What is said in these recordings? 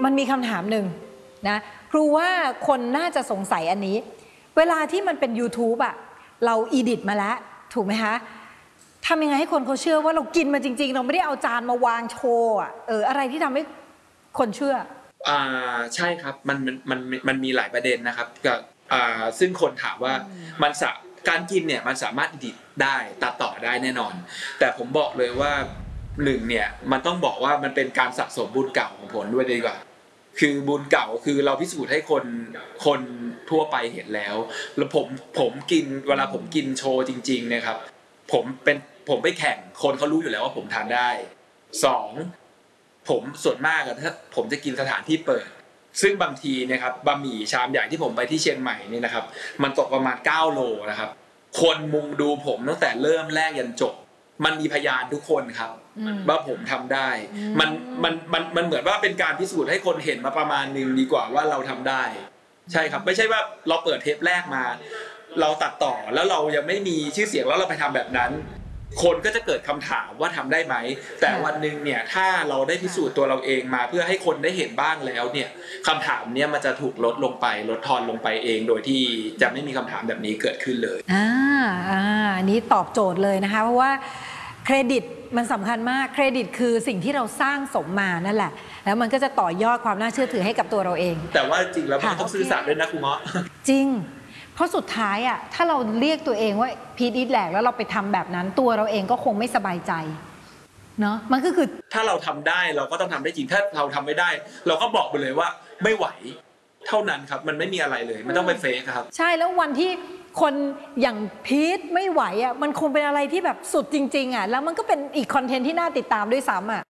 มันมีคำถามหนึ่งนะครูว่าคนน่าจะสงสัยอันนี้เวลาที่มันเป็น YouTube อะเราอีดิทมาแล้วถูกไหมคะทำยังไงให้คนเขาเชื่อว่าเรากินมาจริงๆเราไม่ได้เอาจานมาวางโชว์อะอะไรที่ทำให้คนเชื่อใช่ครับมันมีหลายประเด็นนะครับกับซึ่งคนถามว่าการกินเนี่ยมันสามารถดิบได้ตัดต่อได้แน่นอนแต่ผมบอกเลยว่าหนึ่งเนี่ยมันต้องบอกว่ามันเป็นการสะสมบุญเก่าของผมด้วยดีกว่าคือบุญเก่าคือเราพิสูจน์ให้คนทั่วไปเห็นแล้วผมกินเวลาผมกินโชว์จริงๆนะครับผมไปแข่งคนเขารู้อยู่แล้วว่าผมทานได้2ผมส่วนมากถ้าผมจะกินสถานที่เปิดซึ่งบางทีนะครับบะหมี่ชามใหญ่ที่ผมไปที่เชียงใหม่นี่นะครับมันตกประมาณ9โลนะครับคนมุงดูผมตั้งแต่เริ่มแรกยันจบมันมีพยานทุกคนครับว่าผมทำได้มันเหมือนว่าเป็นการพิสูจน์ให้คนเห็นมาประมาณนึงดีกว่าว่าเราทำได้ใช่ครับไม่ใช่ว่าเราเปิดเทปแรกมาเราตัดต่อแล้วเรายังไม่มีชื่อเสียงแล้วเราไปทำแบบนั้นคนก็จะเกิดคำถามว่าทำได้ไหมแต่วันนึงเนี่ยถ้าเราได้พิสูจน์ตัวเราเองมาเพื่อให้คนได้เห็นบ้างแล้วเนี่ยคำถามเนี้ยมันจะถูกลดทอนลงไปเองโดยที่จะไม่มีคำถามแบบนี้เกิดขึ้นเลยอันนี้ตอบโจทย์เลยนะคะเพราะว่าเครดิตมันสำคัญมากเครดิตคือสิ่งที่เราสร้างสมมานั่นแหละแล้วมันก็จะต่อยอดความน่าเชื่อถือให้กับตัวเราเองแต่ว่าจริงแล้วมันต้องซื่อสัตย์ด้วยนะครูเงาะจริงเพราะสุดท้ายอ่ะถ้าเราเรียกตัวเองว่าพีทอีทแหลกแล้วเราไปทำแบบนั้นตัวเราเองก็คงไม่สบายใจเนาะมันก็คือถ้าเราทำได้เราก็ต้องทำได้จริงถ้าเราทำไม่ได้เราก็บอกไปเลยว่าไม่ไหวเท่านั้นครับมันไม่มีอะไรเลยไม่ต้องไปเฟกครับใช่แล้ววันที่คนอย่างพีทไม่ไหวอ่ะมันคงเป็นอะไรที่แบบสุดจริงๆอ่ะแล้วมันก็เป็นอีกคอนเทนต์ที่น่าติดตามด้วยซ้ำอ่ะ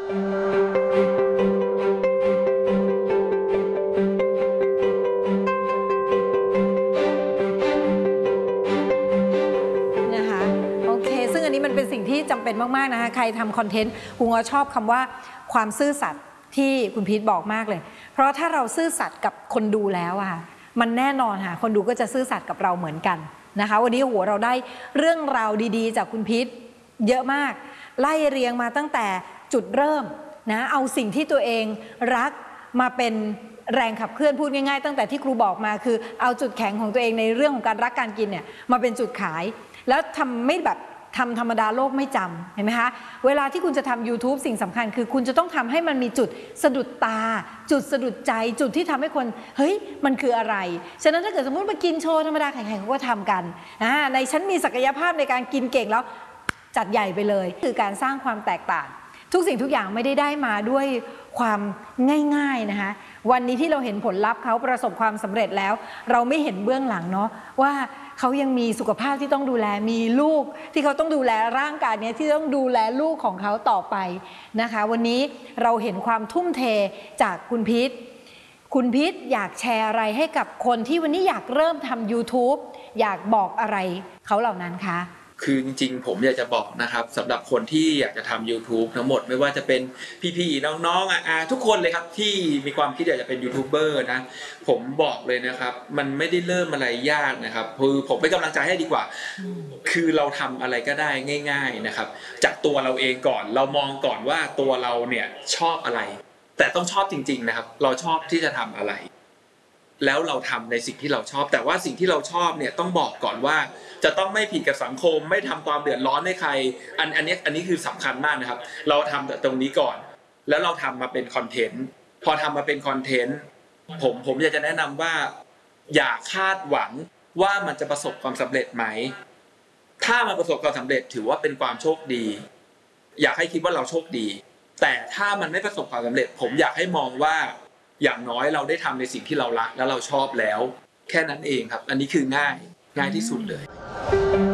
มันเป็นสิ่งที่จำเป็นมากๆนะคะใครทำคอนเทนต์คุณก็ชอบคำว่าความซื่อสัตย์ที่คุณพีทบอกมากเลยเพราะถ้าเราซื่อสัตย์กับคนดูแล้วอะมันแน่นอนค่ะคนดูก็จะซื่อสัตย์กับเราเหมือนกันนะคะวันนี้เราได้เรื่องราวดีๆจากคุณพีทเยอะมากไล่เรียงมาตั้งแต่จุดเริ่มนะเอาสิ่งที่ตัวเองรักมาเป็นแรงขับเคลื่อนพูดง่ายๆตั้งแต่ที่ครูบอกมาคือเอาจุดแข็งของตัวเองในเรื่องของการรักการกินเนี่ยมาเป็นจุดขายแล้วทำไม่แบบทำธรรมดาโลกไม่จำเห็นไหมคะเวลาที่คุณจะทำ YouTube สิ่งสำคัญคือคุณจะต้องทำให้มันมีจุดสะดุดตาจุดสะดุดใจจุดที่ทำให้คนเฮ้ยมันคืออะไรฉะนั้นถ้าเกิดสมมติมากินโชว์ธรรมดาใครๆเขาก็ทำกันในฉันมีศักยภาพในการกินเก่งแล้วจัดใหญ่ไปเลยคือการสร้างความแตกต่างทุกสิ่งทุกอย่างไม่ได้มาด้วยความง่ายๆนะคะวันนี้ที่เราเห็นผลลัพธ์เขาประสบความสำเร็จแล้วเราไม่เห็นเบื้องหลังเนาะว่าเขายังมีสุขภาพที่ต้องดูแลมีลูกที่เขาต้องดูแลร่างกายนี้ที่ต้องดูแลลูกของเขาต่อไปนะคะวันนี้เราเห็นความทุ่มเทจากคุณพีทอยากแชร์อะไรให้กับคนที่วันนี้อยากเริ่มทำ YouTube อยากบอกอะไรเขาเหล่านั้นคะคือจริงๆผมอยากจะบอกนะครับสำหรับคนที่อยากจะทำ YouTube ทั้งหมดไม่ว่าจะเป็นพี่ๆน้องๆทุกคนเลยครับที่มีความคิดอยากจะเป็นยูทูบเบอร์นะผมบอกเลยนะครับมันไม่ได้เริ่มอะไรยากนะครับคือผมเป็นกำลังใจให้ดีกว่าคือเราทำอะไรก็ได้ง่ายๆนะครับจากตัวเราเองก่อนเรามองก่อนว่าตัวเราเนี่ยชอบอะไรแต่ต้องชอบจริงๆนะครับเราชอบที่จะทำอะไรแล้วเราทำในสิ่งที่เราชอบแต่ว่าสิ่งที่เราชอบเนี่ยต้องบอกก่อนว่าจะต้องไม่ผิดกับสังคมไม่ทำความเดือดร้อนให้ใครอันนี้คือสำคัญมากนะครับเราทำแต่ตรงนี้ก่อนแล้วเราทำมาเป็นคอนเทนต์พอทำมาเป็นคอนเทนต์ผมอยากจะแนะนำว่าอย่าคาดหวังว่ามันจะประสบความสำเร็จไหมถ้ามันประสบความสำเร็จถือว่าเป็นความโชคดีอยากให้คิดว่าเราโชคดีแต่ถ้ามันไม่ประสบความสำเร็จผมอยากให้มองว่าอย่างน้อยเราได้ทำในสิ่งที่เรารักและเราชอบแล้วแค่นั้นเองครับอันนี้คือง่ายที่สุดเลย